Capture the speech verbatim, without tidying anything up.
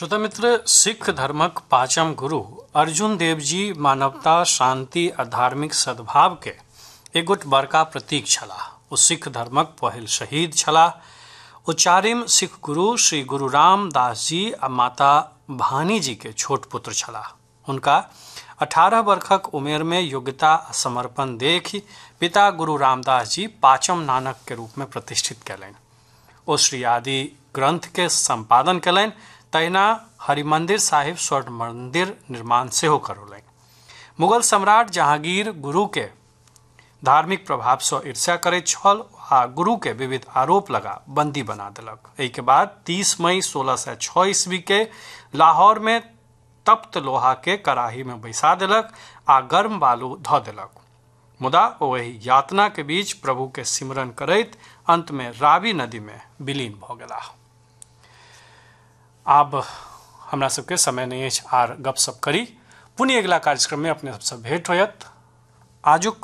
श्रोता मित्र, सिख धर्मक पांचम गुरु अर्जुन देव जी मानवता, शांति आ धार्मिक सद्भाव के एगोट बड़का प्रतीक छलाह। ओ सिख धर्मक पहिल शहीद छलाह। ओ चारिम सिख गुरु श्री गुरु रामदास जी आ माता भानी जी के छोट पुत्र छलाह। हुनका अठारह वर्षक उमेर में योग्यता आ समर्पण देखि पिता गुरु रामदास जी पांचम नानक के रूप में प्रतिष्ठित कयलनि। ओ श्री आदि ग्रंथ के संपादन कयलनि। तहिना हरिमंदिर साहिब स्वर्ण मंदिर निर्माण सेहो करौलनि। मुगल सम्राट जहांगीर गुरु के धार्मिक प्रभाव से ईर्ष्या करैत छल आ गुरु के विविध आरोप लगा बंदी बना देलक। एहि के बाद तीस मई सोलह सौ छह ईस्वी के लाहौर में तप्त लोहा के कराही में बैसा देलक आ गर्म बालू धऽ देलक। मुदा ओ एहि यातना के बीच प्रभु के सिमरन करैत अंत में रावी नदी में विलीन भऽ गेलाह। आब हमरा सबके समय नहीं अछि आर गपशप करी। पुनः अगला कार्यक्रम में अपने सबसे भेंट होयत। आजुक